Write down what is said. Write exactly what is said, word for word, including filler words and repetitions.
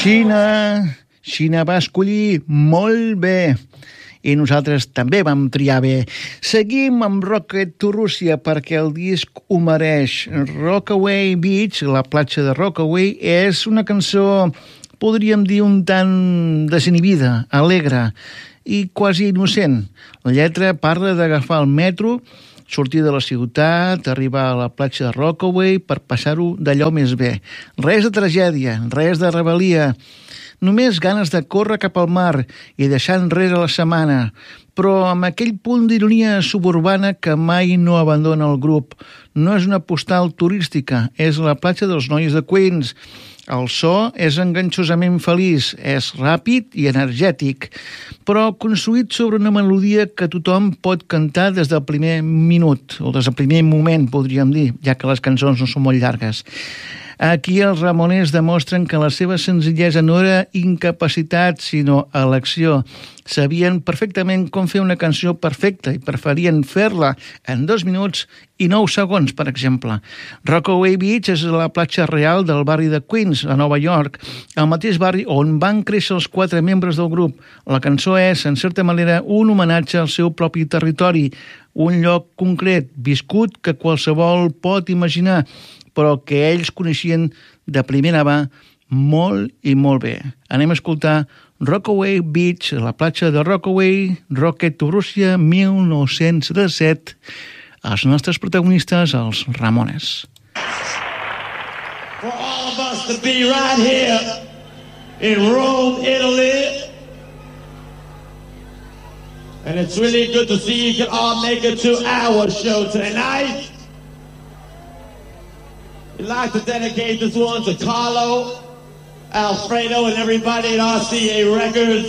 Xina, Xina va escollir molt bé. I nosaltres també vam triar bé. Seguim amb Rocket to Russia perquè el disc ho mereix. Rockaway Beach, la platja de Rockaway, és una cançó, podríem dir, un tant desinhibida, alegre i quasi innocent. La lletra parla d'agafar el metro, sortir de la ciutat, arribar a la platja de Rockaway per passar-ho d'allò més bé. Res de tragèdia, res de rebel·lia, només ganes de córrer cap al mar i deixar enrere la setmana, però amb aquell punt d'ironia suburbana que mai no abandona el grup. No és una postal turística, és la platja dels nois de Queens. El so és enganxosament feliç, és ràpid i energètic, però construït sobre una melodia que tothom pot cantar des del primer minut, o des del primer moment, podríem dir, ja que les cançons no són molt llargues. Aquí els Ramones demostren que la seva senzillesa no era incapacitat, sinó elecció. Sabien perfectament com fer una cançó perfecta i preferien fer-la en dos minuts i nou segons, per exemple. Rockaway Beach és la platja real del barri de Queens, a Nova York, el mateix barri on van créixer els quatre membres del grup. La cançó és, en certa manera, un homenatge al seu propi territori, un lloc concret, viscut, que qualsevol pot imaginar, però que ells coneixien de primera mà molt i molt bé. Anem a escoltar Rockaway Beach, la platja de Rockaway, Rocket to Russia, mil nou-cents setanta-set. Els nostres protagonistes, els Ramones. For all of us to be right here in Rome, Italy. And it's really good to see you can all make it to our show tonight. I'd like to dedicate this one to Carlo, Alfredo, and everybody at R C A Records.